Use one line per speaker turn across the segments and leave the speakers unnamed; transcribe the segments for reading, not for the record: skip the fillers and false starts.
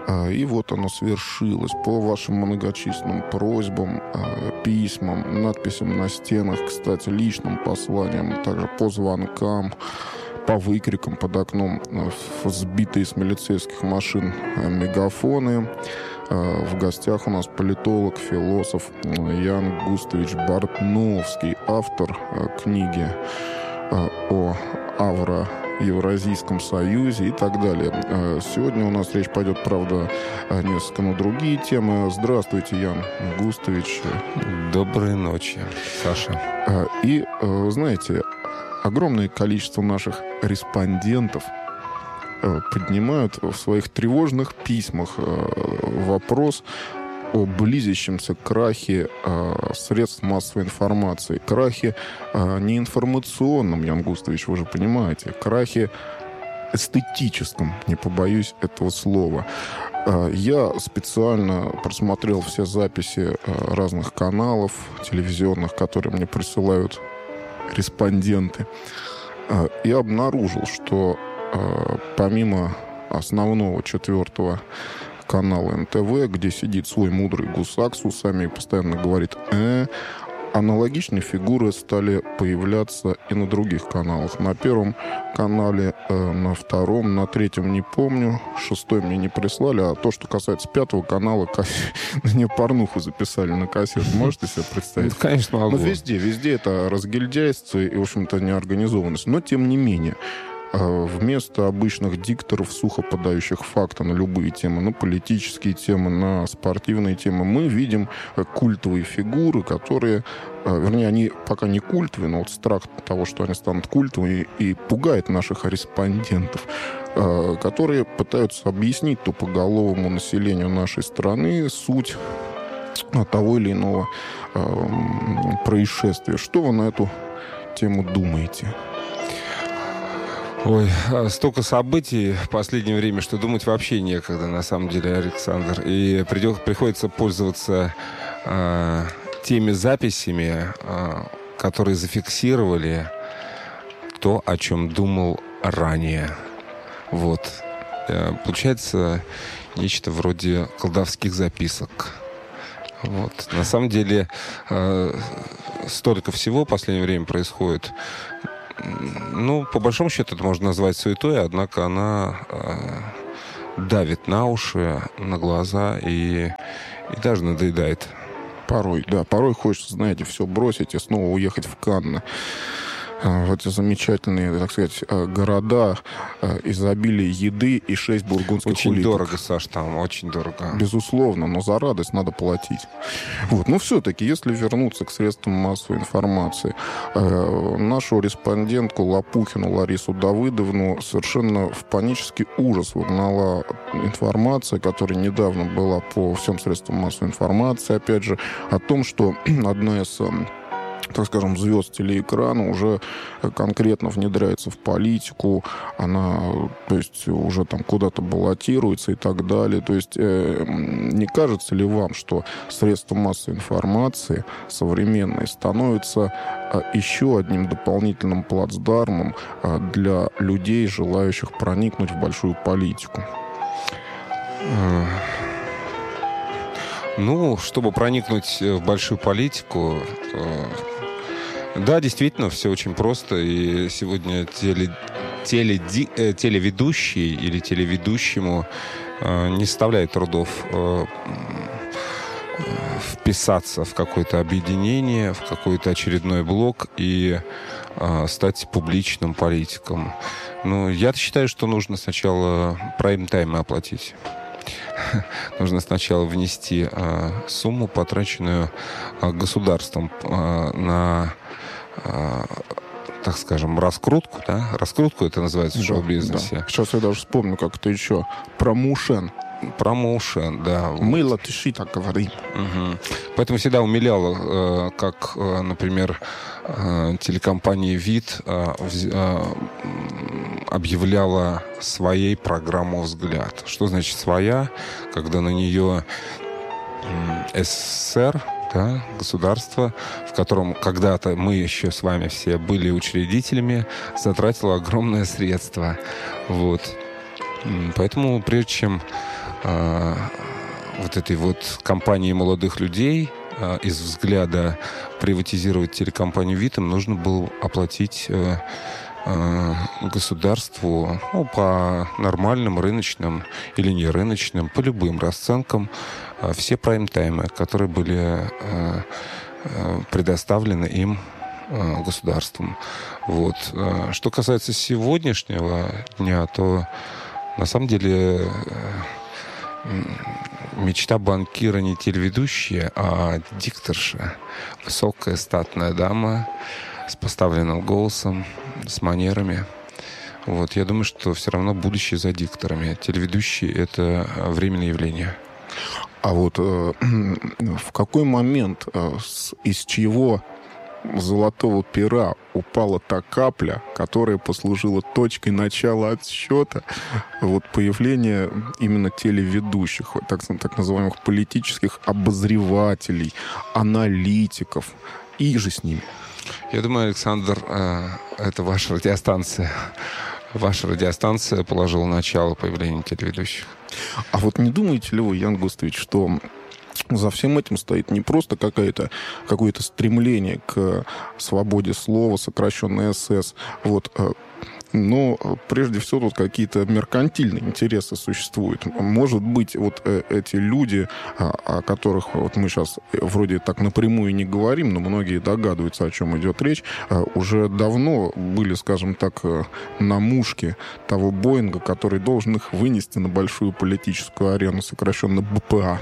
И вот оно свершилось. По вашим многочисленным просьбам, письмам, надписям на стенах, кстати, личным посланиям, также по звонкам, по выкрикам под окном, сбитые с милицейских машин мегафоны. В гостях у нас политолог, философ Ян Густович Бартновский, автор книги о Евразийском союзе и так далее. Сегодня у нас речь пойдет, правда, несколько на другие темы. Здравствуйте, Ян Густович.
Доброй ночи, Саша.
И, знаете, огромное количество наших респондентов поднимают в своих тревожных письмах вопрос о близящемся крахе средств массовой информации. Крахе не информационном, Ян Густович, вы же понимаете. Крахе эстетическом, не побоюсь этого слова. Я специально просмотрел все записи разных каналов телевизионных, которые мне присылают респонденты, и обнаружил, что помимо основного 4-го канала НТВ, где сидит свой мудрый гусак с усами и постоянно говорит аналогичные фигуры стали появляться и на других каналах. На 1-м канале, на 2-м, на 3-м не помню, 6-й мне не прислали, а то, что касается 5-го канала, мне порнуху записали на кассету. Можете себе представить?
Ну, конечно, могу.
Но везде это разгильдяйство и, в общем-то, неорганизованность. Но, тем не менее, вместо обычных дикторов, сухо подающих факты на любые темы, на политические темы, на спортивные темы, мы видим культовые фигуры, которые, вернее, они пока не культовые, но вот страх того, что они станут культовыми, и пугает наших респондентов, которые пытаются объяснить тупоголовому населению нашей страны суть того или иного происшествия. Что вы на эту тему думаете?
Ой, столько событий в последнее время, что думать вообще некогда, на самом деле, Александр. И приходится пользоваться теми записями, которые зафиксировали то, о чем думал ранее. Вот. Получается нечто вроде колдовских записок. Вот. На самом деле, столько всего в последнее время происходит. Ну, по большому счету, это можно назвать суетой, однако она давит на уши, на глаза и даже надоедает. Порой
хочется, знаете, все бросить и снова уехать в Канны. В эти замечательные, так сказать, города, изобилие еды и 6 бургундских улиток.
Очень дорого, Саш, там, очень дорого.
Безусловно, но за радость надо платить. Вот. Но все-таки, если вернуться к средствам массовой информации, нашу респондентку Лопухину Ларису Давыдовну совершенно в панический ужас вогнала информация, которая недавно была по всем средствам массовой информации, опять же, о том, что одна из, так скажем, звезд телеэкрана уже конкретно внедряется в политику, она, то есть, уже там куда-то баллотируется и так далее. То есть, не кажется ли вам, что средства массовой информации современные становятся еще одним дополнительным плацдармом для людей, желающих проникнуть в большую политику?
Ну, чтобы проникнуть в большую политику, да, действительно, все очень просто. И сегодня телеведущий или телеведущему не составляет трудов вписаться в какое-то объединение, в какой-то очередной блок и стать публичным политиком. Но я считаю, что нужно сначала прайм-таймы оплатить. Нужно сначала внести сумму, потраченную государством на, так скажем, раскрутку. Да? Раскрутку это называется в шоу-бизнесе.
Да. Сейчас я даже вспомню, как это еще. Промоушен.
Промоушен, да.
Мы латыши так говорим.
Угу. Поэтому всегда умиляло, как, например, телекомпания ВИД объявляла своей программу «Взгляд». Что значит «своя»? Когда на нее СССР, да, государство, в котором когда-то мы еще с вами все были учредителями, затратило огромное средство. Вот. Поэтому прежде чем вот этой вот компании молодых людей из взгляда приватизировать телекомпанию «Витам» нужно было оплатить государству по нормальным рыночным или не рыночным, по любым расценкам все прайм-таймы, которые были предоставлены им государством. Вот. Что касается сегодняшнего дня, то на самом деле мечта банкира не телеведущая, а дикторша. Высокая статная дама с поставленным голосом, с манерами. Вот. Я думаю, что все равно будущее за дикторами. Телеведущие — это временное явление.
А вот в какой момент, из чьего золотого пера упала та капля, которая послужила точкой начала отсчета вот появления именно телеведущих, так называемых политических обозревателей, аналитиков, и же с ними?
Я думаю, Александр, это ваша радиостанция. Ваша радиостанция положила начало появлению телеведущих.
А вот не думаете ли вы, Ян Густович, что за всем этим стоит не просто какое-то стремление к свободе слова, сокращенно СС, но прежде всего тут какие-то меркантильные интересы существуют. Может быть, вот эти люди, о которых вот мы сейчас вроде так напрямую не говорим, но многие догадываются, о чем идет речь, уже давно были, скажем так, на мушке того Боинга, который должен их вынести на большую политическую арену, сокращенно БПА.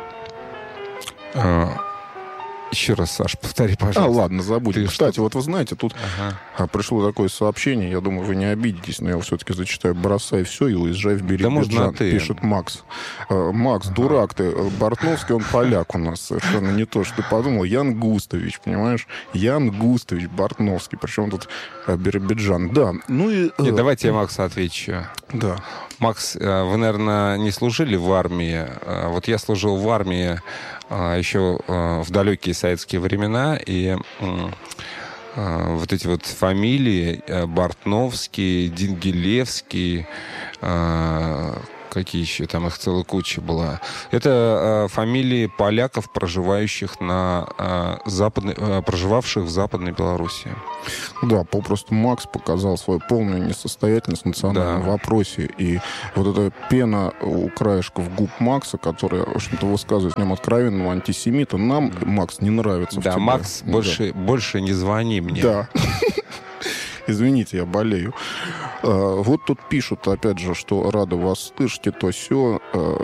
Еще раз, Саш, повтори, пожалуйста.
Ладно, забудем. Кстати, вот вы знаете, тут пришло такое сообщение, я думаю, вы не обидитесь, но я его все-таки зачитаю. «Бросай все и уезжай в Биробиджан», пишет Макс. Макс, дурак ты. Бортновский, он поляк у нас. Совершенно не то, что ты подумал. Ян Густович, понимаешь? Ян Густович Бортновский. Причем тут Биробиджан. Да, ну и...
Нет, давайте я Максу отвечу.
Да.
Макс, вы, наверное, не служили в армии. Вот я служил в армии еще в далекие советские времена, и вот эти вот фамилии Бортновский, Дингелевский, какие еще там, их целая куча была. Это фамилии поляков, проживающих проживавших в Западной Белоруссии.
Да, попросту Макс показал свою полную несостоятельность в национальном вопросе. И вот эта пена у краешков губ Макса, которая, в общем-то, высказывает в нем откровенного антисемита, нам, Макс, не нравится.
Да, Макс, больше не звони мне.
Да. Извините, я болею. Вот тут пишут, опять же, что рады вас слышать, и то сё.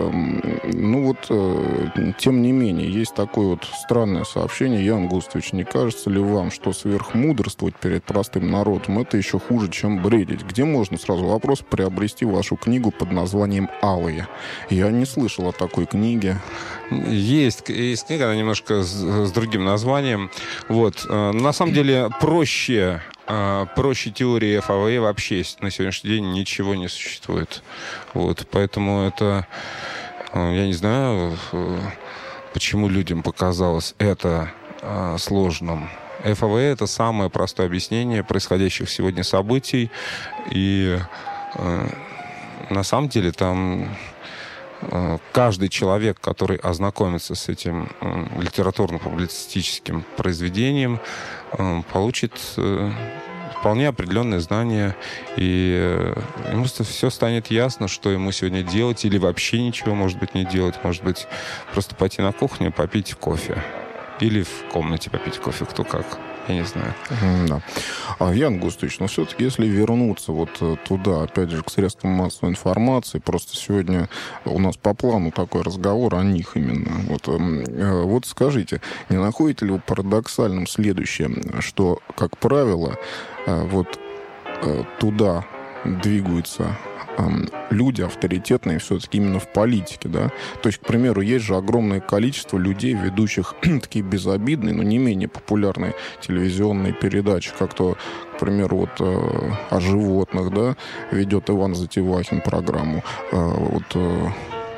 Тем не менее, есть такое вот странное сообщение. Ян Густович, не кажется ли вам, что сверхмудрствовать перед простым народом — это еще хуже, чем бредить? Где можно, сразу вопрос, приобрести вашу книгу под названием «Алые»? Я не слышал о такой книге.
Есть книга, она немножко с другим названием. Вот. На самом деле проще теории ФАВ вообще на сегодняшний день ничего не существует. Вот. Поэтому это... Я не знаю, почему людям показалось это сложным. ФАВ — это самое простое объяснение происходящих сегодня событий. И на самом деле там... Каждый человек, который ознакомится с этим литературно-публицистическим произведением, получит вполне определенные знания, и ему все станет ясно, что ему сегодня делать, или вообще ничего, может быть, не делать, может быть, просто пойти на кухню, попить кофе. Или в комнате попить кофе, кто как. Я не знаю.
Да. Ян Густович, но все-таки, если вернуться вот туда, опять же, к средствам массовой информации, просто сегодня у нас по плану такой разговор о них именно. Вот скажите, не находите ли вы парадоксальным следующее, что, как правило, вот туда двигаются люди авторитетные все-таки именно в политике, да? То есть, к примеру, есть же огромное количество людей, ведущих такие безобидные, но не менее популярные телевизионные передачи, как то, к примеру, вот о животных, да, ведет Иван Затевахин программу.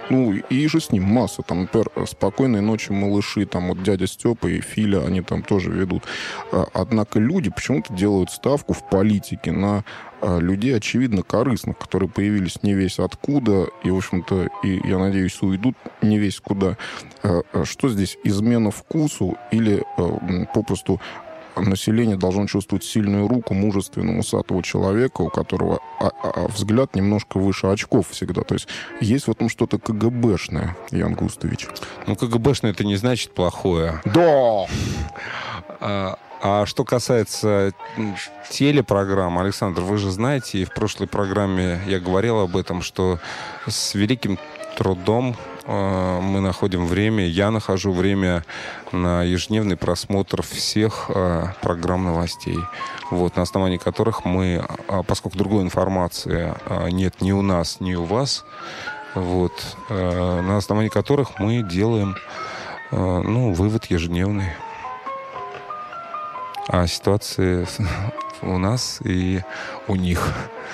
Ну, и же с ним масса. Там, например, «Спокойной ночи, малыши», там вот дядя Степа и Филя, они там тоже ведут. Однако люди почему-то делают ставку в политике на людей, очевидно, корыстных, которые появились не весь откуда, и, в общем-то, и, я надеюсь, уйдут не весь куда. Что здесь? Измена вкусу или попросту население должно чувствовать сильную руку мужественного, усатого человека, у которого взгляд немножко выше очков всегда. То есть есть в этом что-то КГБшное, Ян Густович.
Ну, КГБшное это не значит плохое.
Да!
А что касается телепрограмм, Александр, вы же знаете, и в прошлой программе я говорил об этом, что с великим трудом мы находим время, я нахожу время на ежедневный просмотр всех программ новостей, вот, на основании которых мы, поскольку другой информации нет ни у нас, ни у вас, вот, на основании которых мы делаем, вывод ежедневный о ситуации у нас и у них.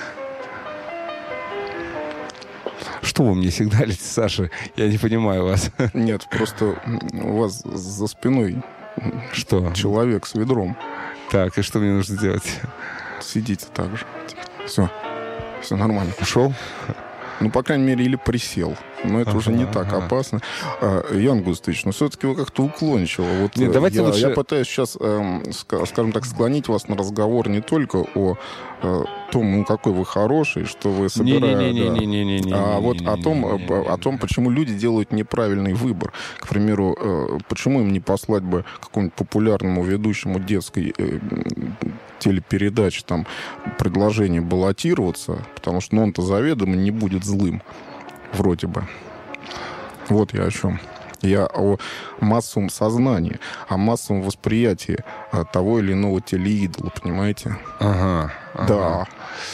Что вы мне сигналите, Саша? Я не понимаю вас.
Нет, просто у вас за спиной
что?
Человек с ведром.
Так, и что мне нужно делать?
Сидите так же. Все нормально.
Ушел?
Ну, по крайней мере, или присел. Но это уже не так опасно. Ян Густович, но все-таки вы как-то уклончиво. Вот
нет, давайте лучше...
Я пытаюсь сейчас, скажем так, склонить вас на разговор не только о том, какой вы хороший, что вы собираете, а вот о том, почему люди делают неправильный выбор. К примеру, почему им не послать бы какому-нибудь популярному ведущему детской телепередач там предложение баллотироваться, потому что он-то заведомо не будет злым. Вроде бы. Вот я о чем. Я о массовом сознании, о массовом восприятии того или иного телеидола, понимаете?
Ага.
Да.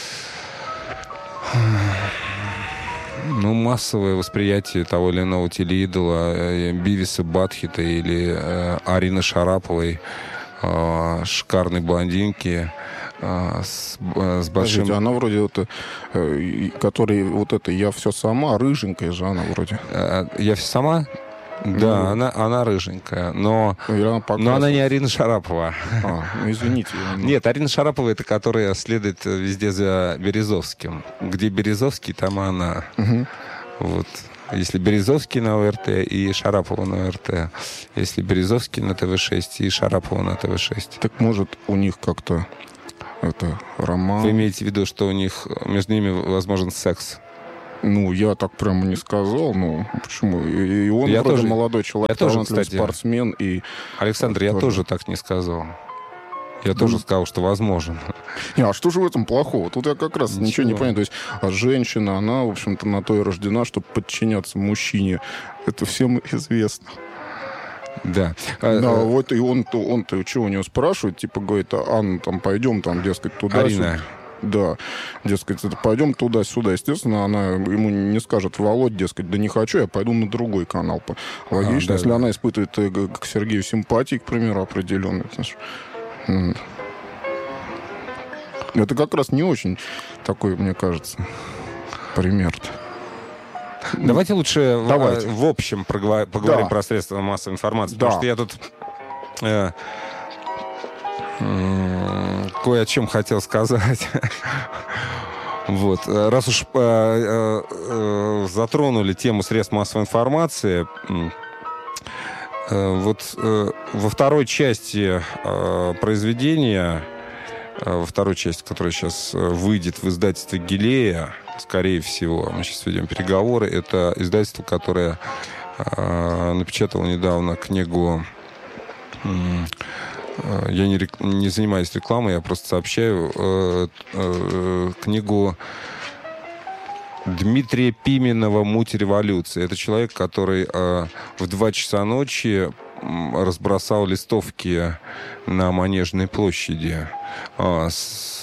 Ну, массовое восприятие того или иного телеидола, Бивиса Батхита или Арины Шараповой, шикарной блондинки, с большим...
Подождите, она вроде это, который вот это «Я все сама», рыженькая же она вроде.
«Я все сама»? Да, она рыженькая, но она не Арина Шарапова.
Извините.
Нет, Арина Шарапова — это которая следует везде за Березовским. Где Березовский, там она. Вот. Если Березовский на ОРТ и Шарапова на ОРТ. Если Березовский на ТВ-6 и Шарапова на ТВ-6.
Так может у них как-то это роман?
Вы имеете в виду, что у них между ними возможен секс?
Ну, я так прямо не сказал. Ну, почему? И он
я
вроде
тоже,
молодой человек, талантливый спортсмен. И...
Александр, я тоже так не сказал. Я тоже сказал, что возможен.
А что же в этом плохого? Тут я как раз ничего не понимаю. То есть женщина, она, в общем-то, на то и рождена, чтобы подчиняться мужчине. Это всем известно.
Да.
Вот и он-то что у него спрашивает, типа говорит: Анна, там пойдем, там, дескать, туда.
Арина.
Да, дескать, пойдем туда-сюда. Естественно, она ему не скажет: Володь, дескать, да не хочу, я пойду на другой канал. Логично, если она испытывает к Сергею симпатии, к примеру, определенной. Это как раз не очень такой, мне кажется, пример-то.
Давайте лучше в общем поговорим про средства массовой информации. Потому что я тут кое о чем хотел сказать. Вот. Раз уж затронули тему средств массовой информации, вот во второй части произведения, во второй части, которая сейчас выйдет в издательстве «Гилея», скорее всего, мы сейчас ведем переговоры, это издательство, которое напечатало недавно книгу... Я не занимаюсь рекламой, я просто сообщаю книгу Дмитрия Пименова «Муть революции». Это человек, который в 2 часа ночи разбросал листовки на Манежной площади с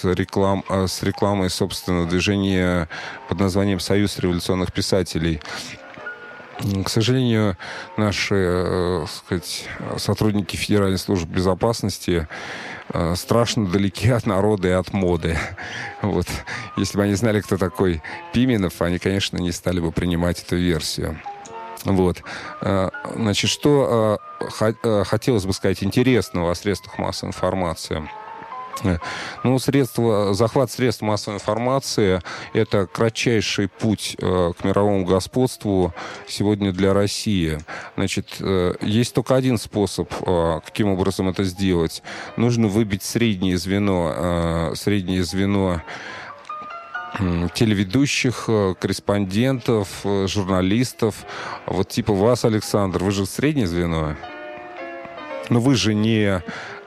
рекламой, собственно, движения под названием «Союз революционных писателей». К сожалению, наши, сотрудники Федеральной службы безопасности страшно далеки от народа и от моды. Вот. Если бы они знали, кто такой Пименов, они, конечно, не стали бы принимать эту версию. Вот. Значит, что хотелось бы сказать интересного о средствах массовой информации. Ну, захват средств массовой информации – это кратчайший путь к мировому господству сегодня для России. Значит, есть только один способ, каким образом это сделать. Нужно выбить среднее звено телеведущих, корреспондентов, журналистов. Вот типа вас, Александр, вы же среднее звено. Но вы же не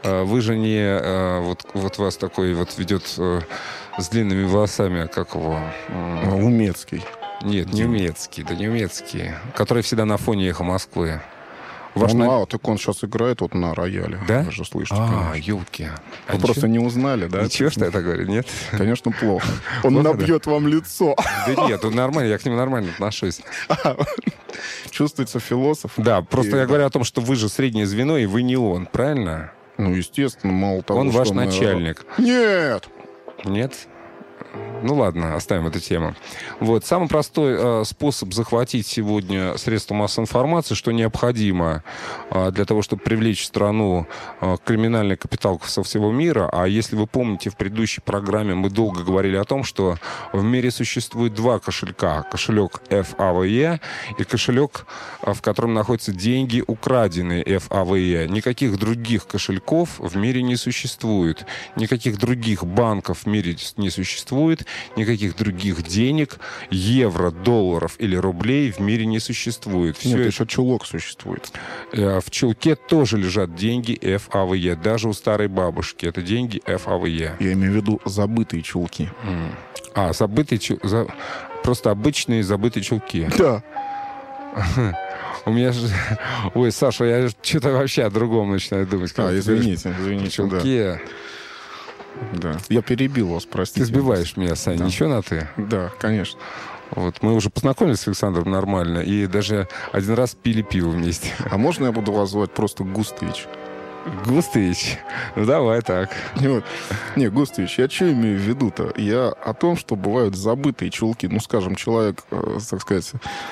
вот вас такой вот ведет с длинными волосами, как его?
Умецкий.
Нет, не Умецкий, который всегда на фоне «Эхо Москвы».
Так он сейчас играет вот на рояле.
Да?
Вы же слышите, конечно.
Ёлки.
Вы просто не узнали, да?
Ничего, что я так говорю, нет?
Конечно, плохо. Он набьет вам лицо.
Да нет, он нормально, я к нему нормально отношусь.
Чувствуется философ.
Да, просто я говорю о том, что вы же среднее звено, и вы не он, правильно?
Ну, естественно, мало того,
он
что...
ваш начальник.
Нет!
Нет? Ну ладно, оставим эту тему. Вот. Самый простой способ захватить сегодня средства массовой информации, что необходимо для того, чтобы привлечь в страну криминальный капитал со всего мира. А если вы помните, в предыдущей программе мы долго говорили о том, что в мире существует два кошелька. Кошелек ФАВЕ и кошелек, в котором находятся деньги, украденные ФАВЕ. Никаких других кошельков в мире не существует. Никаких других банков в мире не существует. Никаких других денег, евро, долларов или рублей в мире не существует.
Нет, еще чулок существует.
В чулке тоже лежат деньги ФАВЕ. Даже у старой бабушки это деньги ФАВЕ.
Я имею в виду забытые чулки.
Забытые чулки. Просто обычные забытые чулки.
Да.
У меня же... Ой, Саша, я что-то вообще о другом начинаю думать.
Извините.
Чулки...
Да. Я перебил вас, простите.
Ты сбиваешь меня, Сань.
Да.
Ничего на ты?
Да, конечно.
Вот. Мы уже познакомились с Александром нормально и даже один раз пили пиво вместе.
А можно я буду вас звать просто Густович?
Густович? Ну, давай так.
Не, Густович, я что имею в виду-то? Я о том, что бывают забытые чулки. Ну, скажем, человек, так сказать,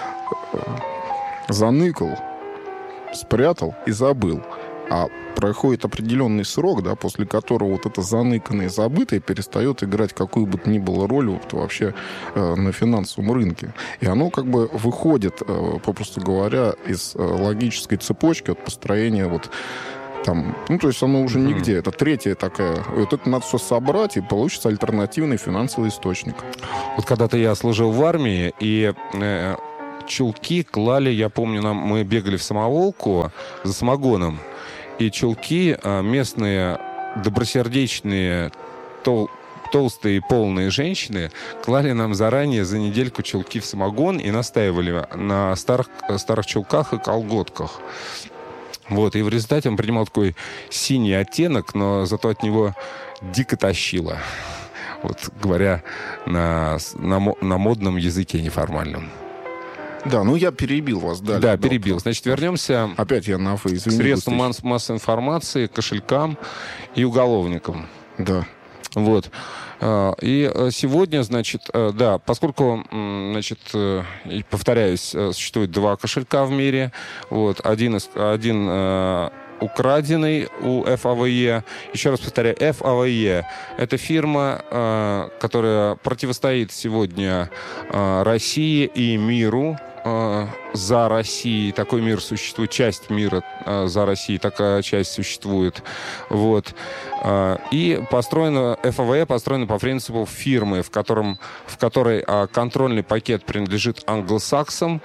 заныкал, спрятал и забыл. А проходит определенный срок, да, после которого вот это заныканное и забытое перестает играть какую бы то ни было роль вот вообще на финансовом рынке. И оно как бы выходит, попросту говоря, из логической цепочки от построения вот там, ну, то есть оно уже нигде. Это третья такая. Вот это надо все собрать, и получится альтернативный финансовый источник.
Вот когда-то я служил в армии, и чулки клали, я помню, мы бегали в самоволку за самогоном. И чулки местные добросердечные, толстые и полные женщины клали нам заранее за недельку чулки в самогон и настаивали на старых чулках и колготках. Вот, и в результате он принимал такой синий оттенок, но зато от него дико тащило. Вот, говоря на модном языке неформальном.
Да, ну я перебил вас.
Да, перебил. Значит, вернемся
опять я на «вы», извините,
к средствам массовой информации, кошелькам и уголовникам.
Да.
Вот. И сегодня, значит, да, поскольку, значит, повторяюсь, существует два кошелька в мире, вот, один украденный у ФАВЕ. Еще раз повторяю, ФАВЕ – это фирма, которая противостоит сегодня России и миру. За Россией такой мир существует, часть мира за Россией, такая часть существует. Вот. И ФАВЕ построена по принципу фирмы, в которой контрольный пакет принадлежит англосаксам,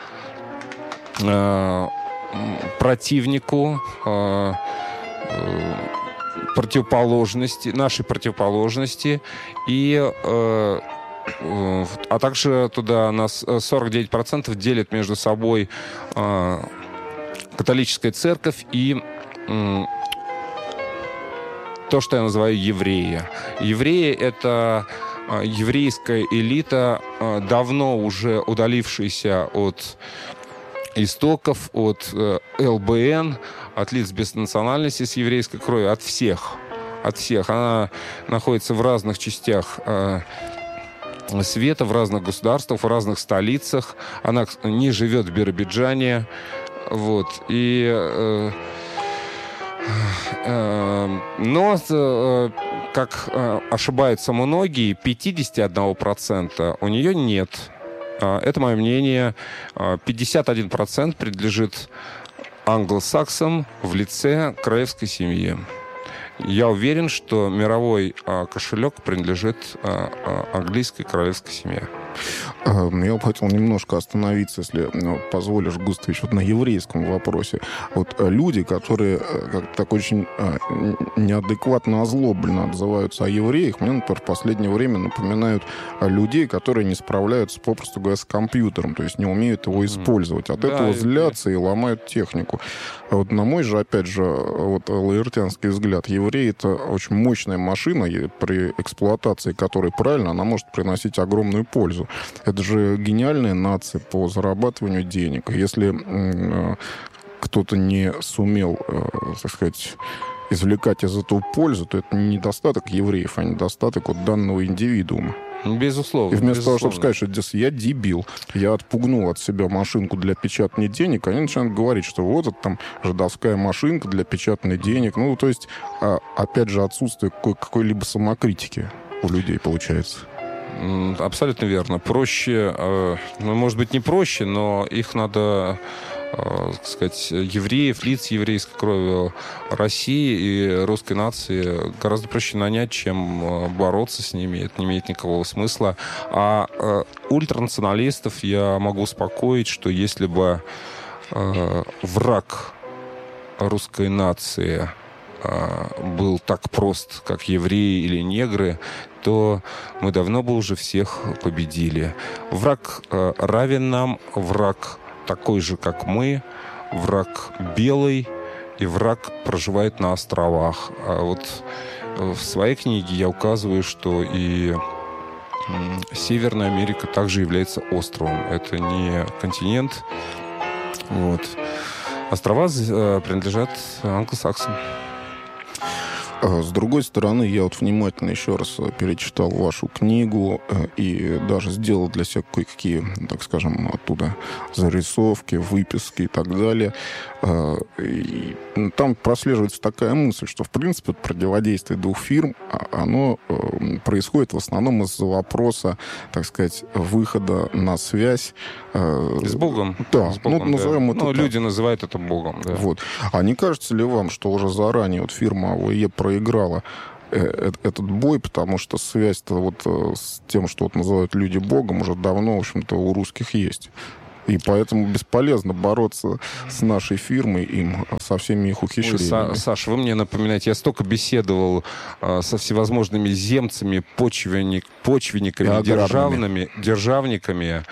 противнику, нашей противоположности, и а также туда нас 49% делит между собой католическая церковь и то, что я называю евреи. Евреи — это еврейская элита, давно уже удалившаяся от истоков, от ЛБН, от лиц без национальности с еврейской кровью, от всех. От всех. Она находится в разных частях света, в разных государствах, в разных столицах. Она не живет в Биробиджане. Вот. Но, как ошибаются многие, 51% у нее нет. Это мое мнение. 51% принадлежит англосаксам в лице краевской семьи. Я уверен, что мировой кошелек принадлежит английской королевской семье.
Я бы хотел немножко остановиться, если позволишь, Густавич, вот на еврейском вопросе. Вот люди, которые как-то так очень неадекватно, озлобленно отзываются о евреях, мне, например, в последнее время напоминают людей, которые не справляются, попросту говоря, с компьютером, то есть не умеют его использовать. От этого злятся и ломают технику. Вот на мой же, опять же, вот лаэртянский взгляд, еврей — это очень мощная машина, и при эксплуатации которой правильно, она может приносить огромную пользу. Это же гениальная нация по зарабатыванию денег. Если кто-то не сумел, так сказать, извлекать из этого пользу, то это не недостаток евреев, а недостаток вот данного индивидуума.
Безусловно.
И вместо того, чтобы сказать, что я дебил, я отпугнул от себя машинку для печатания денег, они начинают говорить, что вот это там жидовская машинка для печатания денег. Ну, то есть, опять же, отсутствие какой-либо самокритики у людей получается.
Абсолютно верно. Проще, может быть, не проще, но их надо, так сказать, евреев, лиц еврейской крови России и русской нации гораздо проще нанять, чем бороться с ними. Это не имеет никакого смысла. А ультранационалистов я могу успокоить, что если бы враг русской нации был так прост, как евреи или негры, то мы давно бы уже всех победили. Враг равен нам, враг такой же, как мы, враг белый, и враг проживает на островах. А вот в своей книге я указываю, что и Северная Америка также является островом. Это не континент. Вот. Острова принадлежат англосаксам.
С другой стороны, я вот внимательно еще раз перечитал вашу книгу и даже сделал для себя кое-какие, так скажем, оттуда зарисовки, выписки и так далее. И там прослеживается такая мысль, что, в принципе, противодействие двух фирм, оно происходит в основном из-за вопроса, так сказать, выхода на связь.
С Богом.
Да,
с Богом,
назовем это так.
Люди называют это Богом. Да.
Вот. А не кажется ли вам, что уже заранее вот фирма АВЕ проиграла этот бой, потому что связь-то вот с тем, что вот называют люди Богом, уже давно, в общем-то, у русских есть. И поэтому бесполезно бороться с нашей фирмой им со всеми их ухищрениями.
Саша, вы мне напоминаете, я столько беседовал со всевозможными земцами, почвенниками, державниками.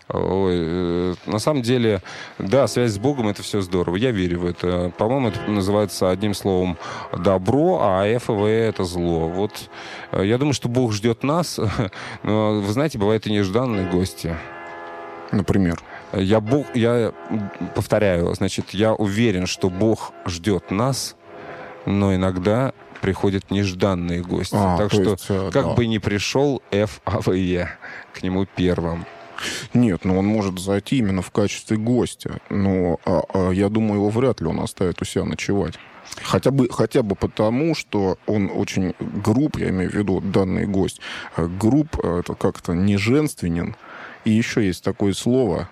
Ой, на самом деле, да, связь с Богом — это все здорово. Я верю в это. По-моему, это называется одним словом добро, а ФВ — это зло. Вот я думаю, что Бог ждет нас. Но, вы знаете, бывают и нежданные гости.
Например?
Я повторяю, значит, я уверен, что Бог ждет нас, но иногда приходят нежданные гости. Так что, как бы ни пришел ФАВЕ к нему первым.
Нет, но он может зайти именно в качестве гостя. Но я думаю, его вряд ли он оставит у себя ночевать. Хотя бы потому, что он очень груб, я имею в виду данный гость. Груб, это как-то неженственен. И еще есть такое слово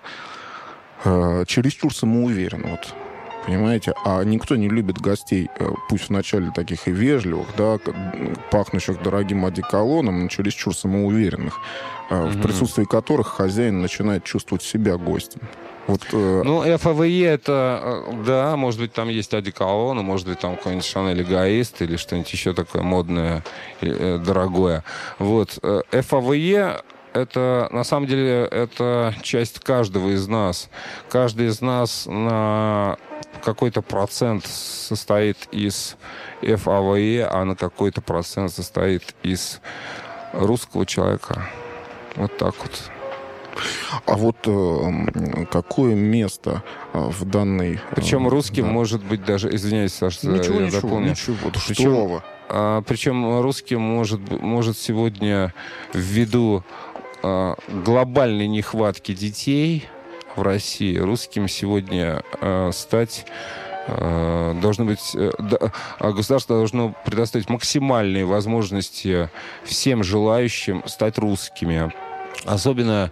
чересчур самоуверен. Вот. Понимаете? А никто не любит гостей, пусть вначале таких и вежливых, да, пахнущих дорогим одеколоном, но чересчур самоуверенных, в присутствии которых хозяин начинает чувствовать себя гостем. Вот,
Ну, ФАВЕ это, да, может быть, там есть одеколон, может быть, там какой-нибудь Шанель Эгоист или что-нибудь еще такое модное, дорогое. Вот. ФАВЕ это, на самом деле, это часть каждого из нас. Каждый из нас на какой-то процент состоит из ФАВЕ, а на какой-то процент состоит из русского человека. Вот так вот.
А вот какое место в данной...
Причем русским может быть даже... Извиняюсь, Саша, я дополню.
Ничего.
Причем русским может сегодня ввиду глобальной нехватки детей в России, русским сегодня стать... Должно быть, государство должно предоставить максимальные возможности всем желающим стать русскими. Особенно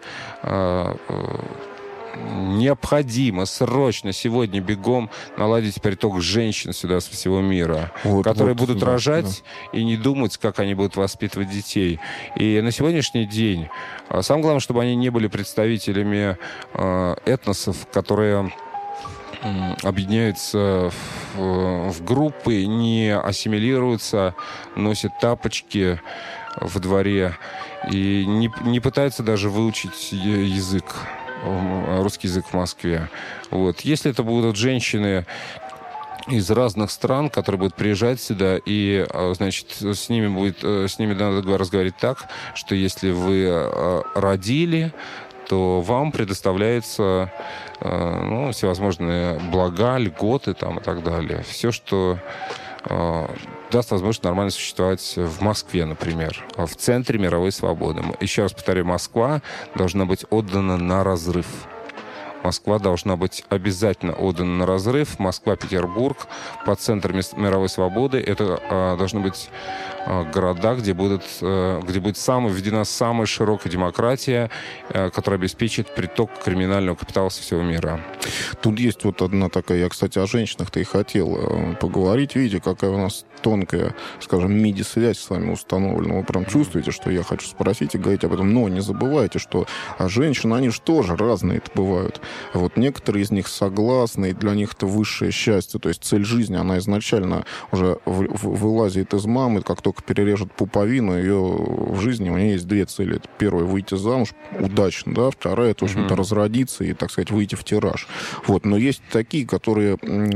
необходимо срочно сегодня бегом наладить приток женщин сюда со всего мира, которые будут рожать и не думать, как они будут воспитывать детей. И на сегодняшний день самое главное, чтобы они не были представителями этносов, которые объединяются в группы, не ассимилируются, носят тапочки в дворе и не пытаются даже выучить русский язык в Москве. Вот. Если это будут женщины из разных стран, которые будут приезжать сюда, и, значит, с ними надо разговаривать так, что если вы родили, то вам предоставляется всевозможные блага, льготы там, и так далее. Все, что даст возможность нормально существовать в Москве, например, в центре мировой свободы. Еще раз повторю, Москва должна быть отдана на разрыв. Москва должна быть обязательно отдана на разрыв. Москва, Петербург, по центру мировой свободы. Это должны быть города, где будет введена самая широкая демократия, которая обеспечит приток криминального капитала со всего мира.
Тут есть вот одна такая... Я, кстати, о женщинах-то и хотел поговорить. Видите, какая у нас тонкая, скажем, MIDI-связь с вами установлена. Вы прям чувствуете, что я хочу спросить и говорить об этом. Но не забывайте, что женщины, они же тоже разные-то бывают. Вот некоторые из них согласны, и для них это высшее счастье. То есть цель жизни, она изначально уже вылазит из мамы. Как только перережет пуповину, ее в жизни у нее есть две цели. Это первая — выйти замуж удачно, да. Вторая — это, в общем-то, разродиться и, так сказать, выйти в тираж. Вот. Но есть такие, которые...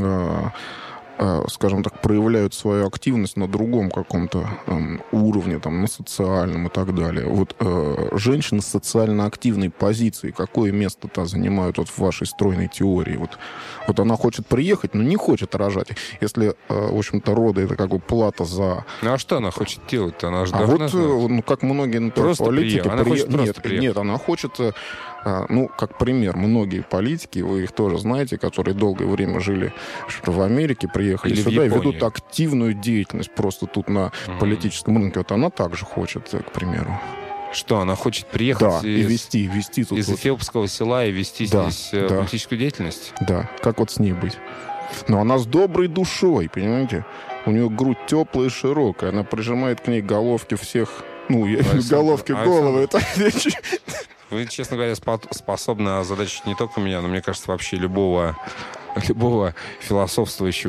скажем так, проявляют свою активность на другом каком-то уровне, там, на социальном и так далее. Вот женщины с социально активной позицией, какое место-то занимают вот в вашей стройной теории? Вот она хочет приехать, но не хочет рожать. Если, в общем-то, роды — это как бы плата за...
Ну а что она хочет делать-то? Она же
должна знать. Как многие, например, политики...
Она хочет просто приехать.
Нет, она хочет... как пример, многие политики, вы их тоже знаете, которые долгое время жили в Америке, приехали
или
сюда и ведут активную деятельность просто тут на политическом рынке. Вот она также хочет, к примеру.
Что, она хочет приехать
и вести тут
из Эфиопского села и вести здесь политическую деятельность?
Да, как вот с ней быть? Но она с доброй душой, понимаете? У нее грудь теплая и широкая, она прижимает к ней головки всех... головы.
Вы, честно говоря, способны озадачить не только меня, но, мне кажется, вообще любого философствующего